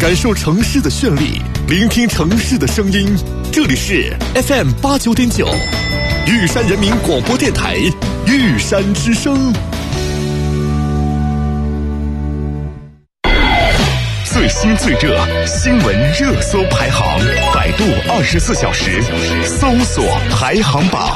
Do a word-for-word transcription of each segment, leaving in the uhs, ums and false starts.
感受城市的绚丽，聆听城市的声音。这里是 F M 八九点九，玉山人民广播电台玉山之声。最新最热新闻热搜排行，百度二十四小时搜索排行榜。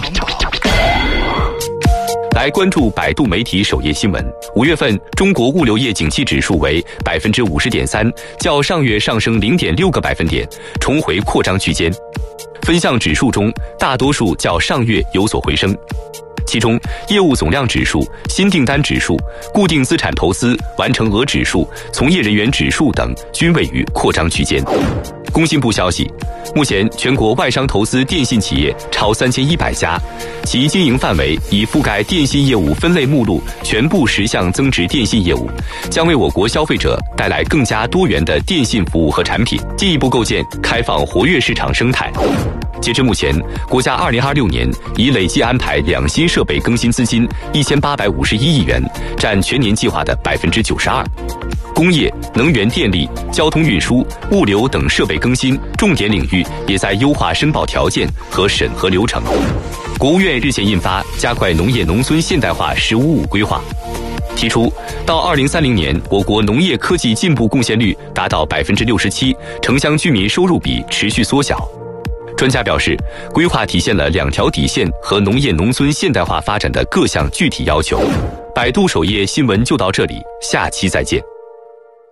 来关注百度媒体首页新闻。五月份中国物流业景气指数为百分之五十点三，较上月上升零点六个百分点，重回扩张区间。分项指数中，大多数较上月有所回升。其中，业务总量指数、新订单指数、固定资产投资完成额指数、从业人员指数等均位于扩张区间。工信部消息，目前全国外商投资电信企业超三千一百家，其经营范围已覆盖电信业务分类目录全部十项增值电信业务，将为我国消费者带来更加多元的电信服务和产品，进一步构建开放活跃市场生态。截至目前，国家二零二六年已累计安排两新设备更新资金一千八百五十一亿元，占全年计划的百分之九十二。工业、能源电力、交通运输、物流等设备更新重点领域也在优化申报条件和审核流程。国务院日前印发《加快农业农村现代化“十五五”规划》，提出到二零三零年，我国农业科技进步贡献率达到百分之六十七，城乡居民收入比持续缩小。专家表示，规划体现了两条底线和农业农村现代化发展的各项具体要求。百度首页新闻就到这里，下期再见。